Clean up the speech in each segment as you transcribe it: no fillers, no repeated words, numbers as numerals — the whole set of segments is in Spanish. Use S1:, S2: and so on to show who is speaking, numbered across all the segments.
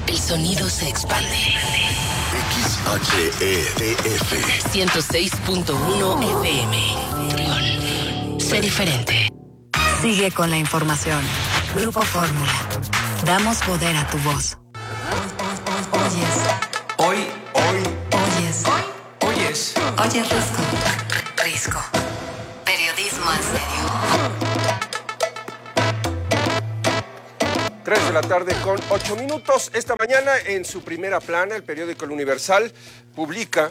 S1: El sonido se expande.
S2: XHETF
S1: 106.1 FM. Trión. Sé diferente.
S3: Sigue con la información. Grupo Fórmula. Damos poder a tu voz. Oyes. Risco. Periodismo en serio.
S4: 3 de la tarde con 8 minutos. Esta mañana, en su primera plana, el periódico El Universal publica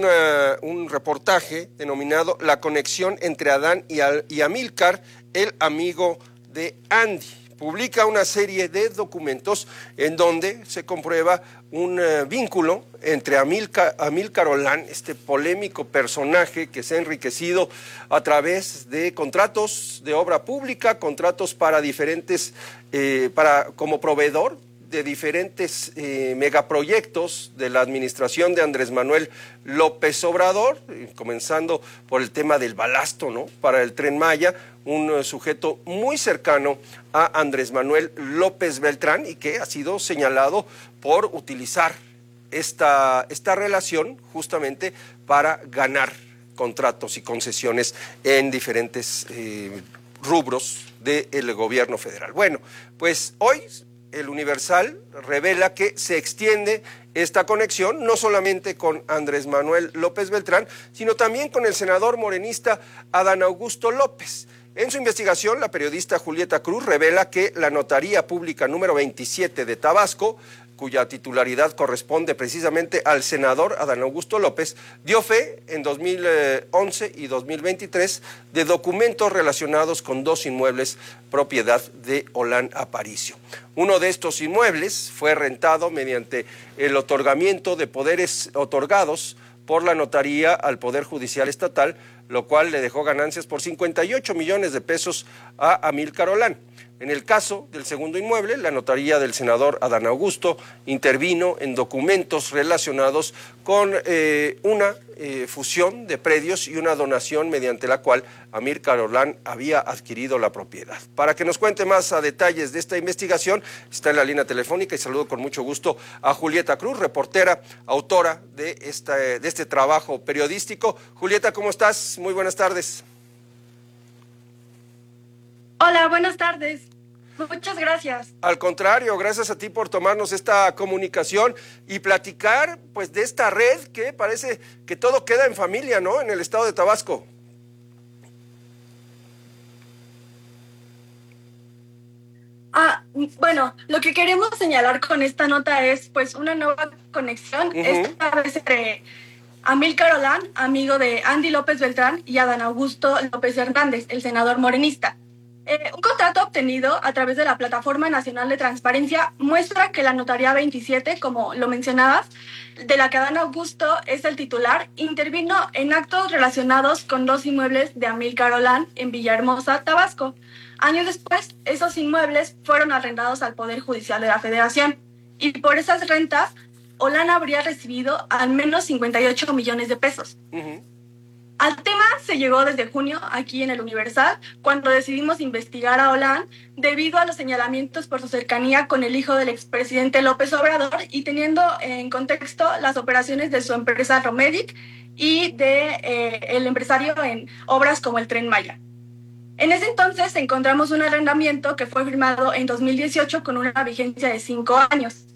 S4: un reportaje denominado La conexión entre Adán y Amílcar, el amigo de Andy. Publica una serie de documentos en donde se comprueba un vínculo entre Amílcar Olán, este polémico personaje que se ha enriquecido a través de contratos de obra pública, contratos para diferentes, como proveedor de diferentes megaproyectos de la administración de Andrés Manuel López Obrador, comenzando por el tema del balasto, ¿no?, para el Tren Maya, un sujeto muy cercano a Andrés Manuel López Beltrán y que ha sido señalado por utilizar esta relación justamente para ganar contratos y concesiones en diferentes rubros del gobierno federal. Bueno, pues hoy el Universal revela que se extiende esta conexión no solamente con Andrés Manuel López Beltrán, sino también con el senador morenista Adán Augusto López. En su investigación, la periodista Julieta Cruz revela que la Notaría Pública número 27 de Tabasco, cuya titularidad corresponde precisamente al senador Adán Augusto López, dio fe en 2011 y 2023 de documentos relacionados con dos inmuebles propiedad de Olán Aparicio. Uno de estos inmuebles fue rentado mediante el otorgamiento de poderes otorgados por la notaría al Poder Judicial Estatal, lo cual le dejó ganancias por 58 millones de pesos a Amílcar Olán. En el caso del segundo inmueble, la notaría del senador Adán Augusto intervino en documentos relacionados con una fusión de predios y una donación mediante la cual Amílcar Olán había adquirido la propiedad. Para que nos cuente más a detalles de esta investigación, está en la línea telefónica y saludo con mucho gusto a Julieta Cruz, reportera, autora de este trabajo periodístico. Julieta, ¿cómo estás? Muy buenas tardes.
S5: Hola, buenas tardes. Muchas gracias.
S4: Al contrario, gracias a ti por tomarnos esta comunicación y platicar pues de esta red que parece que todo queda en familia, ¿no?, en el estado de Tabasco.
S5: Bueno, lo que queremos señalar con esta nota es pues una nueva conexión, esta vez entre Amílcar Olán, amigo de Andy López Beltrán, y Adán Augusto López Hernández, el senador morenista. Un contrato obtenido a través de la Plataforma Nacional de Transparencia muestra que la Notaría 27, como lo mencionabas, de la que Adán Augusto es el titular, intervino en actos relacionados con dos inmuebles de Amílcar Olán en Villahermosa, Tabasco. Años después, esos inmuebles fueron arrendados al Poder Judicial de la Federación y por esas rentas, Olán habría recibido al menos 58 millones de pesos. Al tema se llegó desde junio aquí en El Universal, cuando decidimos investigar a Olán debido a los señalamientos por su cercanía con el hijo del expresidente López Obrador y teniendo en contexto las operaciones de su empresa Romedic y el empresario en obras como el Tren Maya. En ese entonces encontramos un arrendamiento que fue firmado en 2018 con una vigencia de 5 años.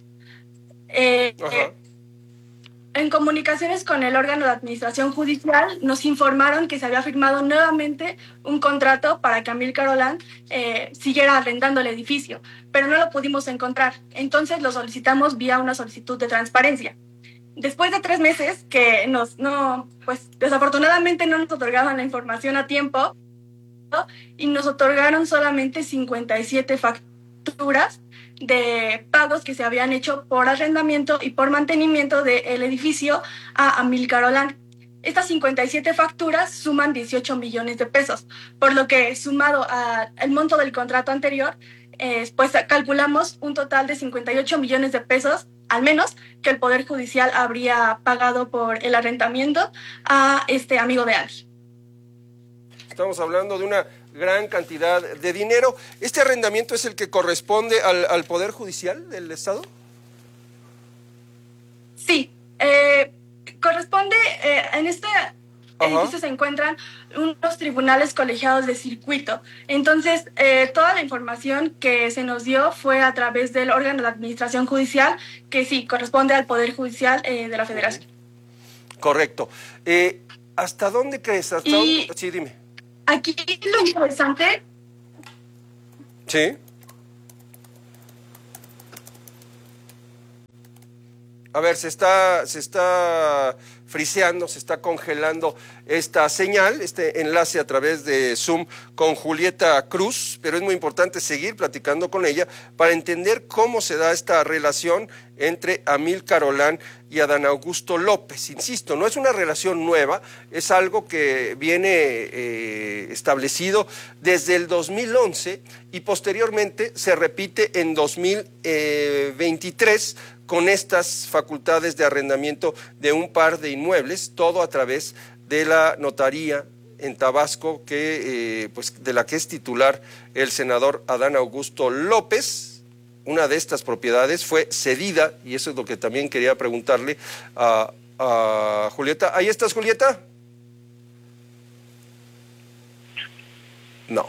S5: En comunicaciones con el órgano de administración judicial nos informaron que se había firmado nuevamente un contrato para que Amílcar Olán siguiera arrendando el edificio, pero no lo pudimos encontrar. Entonces lo solicitamos vía una solicitud de transparencia. Después de 3 meses que desafortunadamente no nos otorgaban la información a tiempo y nos otorgaron solamente 57 facturas de pagos que se habían hecho por arrendamiento y por mantenimiento del edificio a Amílcar Olán. Estas 57 facturas suman 18 millones de pesos, por lo que sumado al monto del contrato anterior, pues calculamos un total de 58 millones de pesos, al menos, que el Poder Judicial habría pagado por el arrendamiento a este amigo de Andy.
S4: Estamos hablando de una gran cantidad de dinero. ¿Este arrendamiento es el que corresponde al Poder Judicial del Estado?
S5: Sí, corresponde, en este edificio se encuentran unos tribunales colegiados de circuito. Entonces, toda la información que se nos dio fue a través del órgano de administración judicial, que sí, corresponde al Poder Judicial de la Federación.
S4: Correcto. ¿Hasta dónde crees? Sí, dime.
S5: Aquí lo interesante...
S4: Sí. A ver, se está friseando, se está congelando esta señal, este enlace a través de Zoom con Julieta Cruz, pero es muy importante seguir platicando con ella para entender cómo se da esta relación entre Amílcar Olán y Adán Augusto López. Insisto, no es una relación nueva, es algo que viene establecido desde el 2011 y posteriormente se repite en 2023 con estas facultades de arrendamiento de un par de inmuebles, todo a través de la notaría en Tabasco, que pues de la que es titular el senador Adán Augusto López. Una de estas propiedades fue cedida, y eso es lo que también quería preguntarle a Julieta. ¿Ahí estás, Julieta? No.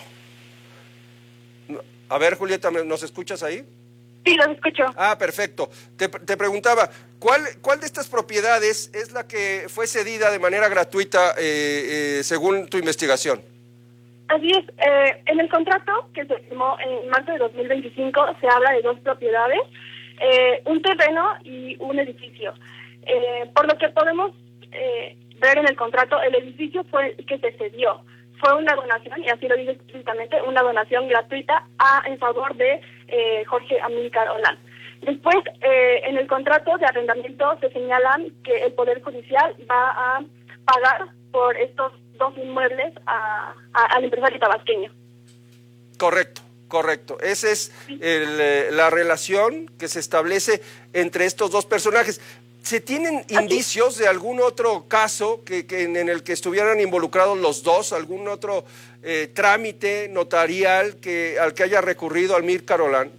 S4: A ver, Julieta, ¿nos escuchas ahí?
S5: Sí, los escucho.
S4: Ah, perfecto. Te preguntaba, ¿cuál de estas propiedades es la que fue cedida de manera gratuita según tu investigación?
S5: Así es. En el contrato que se firmó en marzo de 2025 se habla de dos propiedades, un terreno y un edificio. Por lo que podemos ver en el contrato, el edificio fue el que se cedió. Fue una donación, y así lo dice explícitamente, una donación gratuita en favor de Jorge Amílcar Olán. Después, en el contrato de arrendamiento se señalan que el Poder Judicial va a pagar por estos dos inmuebles al empresario tabasqueño.
S4: Correcto. Esa es la relación que se establece entre estos dos personajes. ¿Se tienen indicios de algún otro caso en el que estuvieran involucrados los dos, algún otro trámite notarial al que haya recurrido Amílcar Olán?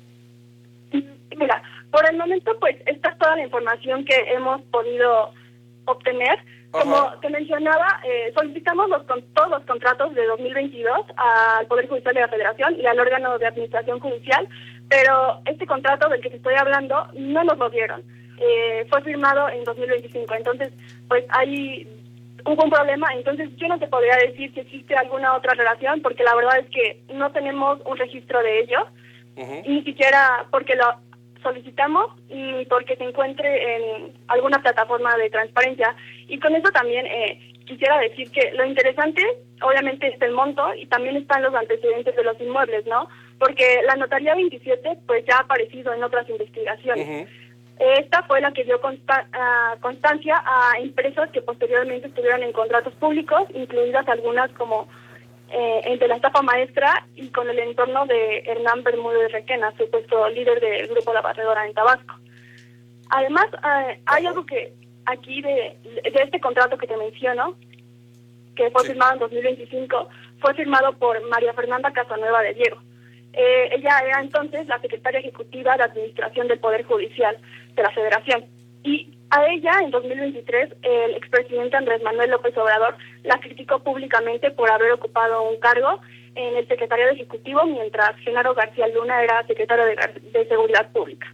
S5: Mira, por el momento, pues, esta es toda la información que hemos podido obtener. Como te mencionaba, solicitamos todos los contratos de 2022 al Poder Judicial de la Federación y al órgano de administración judicial, pero este contrato del que te estoy hablando no nos lo dieron. Fue firmado en 2025, entonces pues ahí hubo un problema. Entonces yo no te podría decir si existe alguna otra relación, porque la verdad es que no tenemos un registro de ellos, ni siquiera porque lo solicitamos y porque se encuentre en alguna plataforma de transparencia. Y con eso también quisiera decir que lo interesante obviamente es el monto y también están los antecedentes de los inmuebles, ¿no? Porque la notaría 27 pues ya ha aparecido en otras investigaciones. Esta fue la que dio constancia a empresas que posteriormente estuvieron en contratos públicos, incluidas algunas como entre la estafa maestra y con el entorno de Hernán Bermúdez Requena, supuesto líder del Grupo La Barredora en Tabasco. Además, hay algo que aquí de este contrato que te menciono, que fue firmado en 2025, fue firmado por María Fernanda Casanueva de Diego. Ella era entonces la secretaria ejecutiva de Administración del Poder Judicial de la Federación. Y a ella, en 2023, el expresidente Andrés Manuel López Obrador la criticó públicamente por haber ocupado un cargo en el Secretariado Ejecutivo, mientras Genaro García Luna era secretario de Seguridad Pública.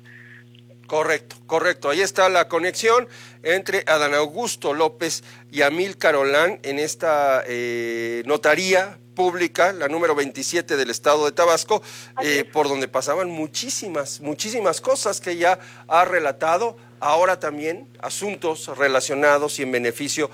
S4: Correcto. Ahí está la conexión entre Adán Augusto López y Amílcar Olán en esta notaría pública, la número 27 del estado de Tabasco, por donde pasaban muchísimas cosas que ya ha relatado. Ahora también asuntos relacionados y en beneficio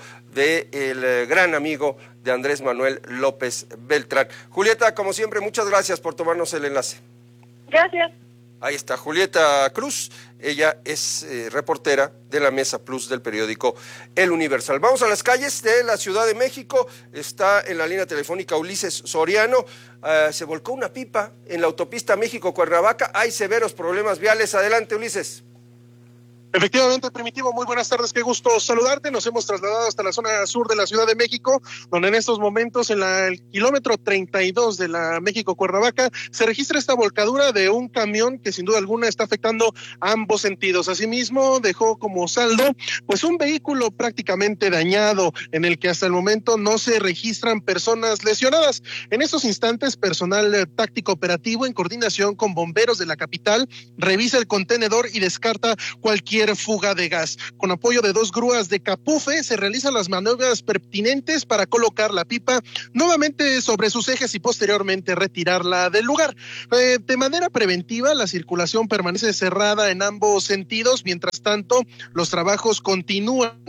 S4: del gran amigo de Andrés Manuel López Beltrán. Julieta, como siempre, muchas gracias por tomarnos el enlace.
S5: Gracias.
S4: Ahí está Julieta Cruz, ella es reportera de la Mesa Plus del periódico El Universal. Vamos a las calles de la Ciudad de México, está en la línea telefónica Ulises Soriano. Se volcó una pipa en la autopista México-Cuernavaca, hay severos problemas viales. Adelante, Ulises.
S2: Efectivamente, Primitivo, muy buenas tardes, qué gusto saludarte. Nos hemos trasladado hasta la zona sur de la Ciudad de México, donde en estos momentos, en el kilómetro 32 de la México-Cuernavaca, se registra esta volcadura de un camión que sin duda alguna está afectando a ambos sentidos. Asimismo, dejó como saldo pues un vehículo prácticamente dañado, en el que hasta el momento no se registran personas lesionadas. En estos instantes, personal táctico operativo, en coordinación con bomberos de la capital, revisa el contenedor y descarta cualquier fuga de gas. Con apoyo de 2 grúas de Capufe se realizan las maniobras pertinentes para colocar la pipa nuevamente sobre sus ejes y posteriormente retirarla del lugar. De manera preventiva, la circulación permanece cerrada en ambos sentidos. Mientras tanto, los trabajos continúan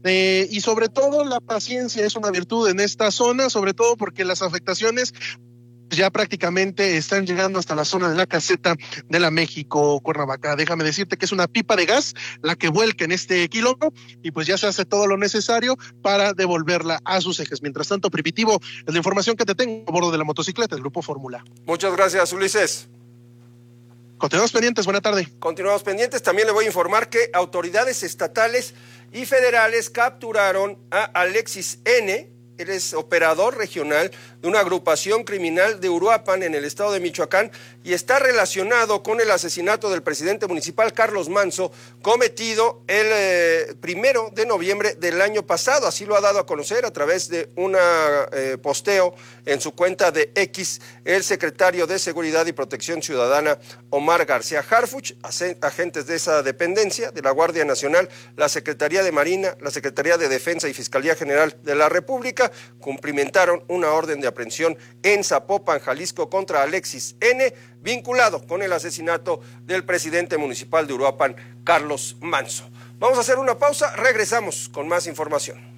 S2: y sobre todo la paciencia es una virtud en esta zona, sobre todo porque las afectaciones ya prácticamente están llegando hasta la zona de la caseta de la México-Cuernavaca. Déjame decirte que es una pipa de gas la que vuelca en este kilómetro y pues ya se hace todo lo necesario para devolverla a sus ejes. Mientras tanto, Primitivo, es la información que te tengo a bordo de la motocicleta del Grupo Fórmula.
S4: Muchas gracias, Ulises.
S2: Continuamos pendientes, buena tarde.
S4: Continuamos pendientes. También le voy a informar que autoridades estatales y federales capturaron a Alexis N., él es operador regional de una agrupación criminal de Uruapan en el estado de Michoacán y está relacionado con el asesinato del presidente municipal Carlos Manso, cometido el 1 de noviembre del año pasado. Así lo ha dado a conocer a través de un posteo en su cuenta de X el secretario de Seguridad y Protección Ciudadana, Omar García Harfuch. Agentes de esa dependencia, de la Guardia Nacional, la Secretaría de Marina, la Secretaría de Defensa y Fiscalía General de la República cumplimentaron una orden de aprehensión en Zapopan, Jalisco, contra Alexis N., vinculado con el asesinato del presidente municipal de Uruapan, Carlos Manso. Vamos a hacer una pausa, regresamos con más información.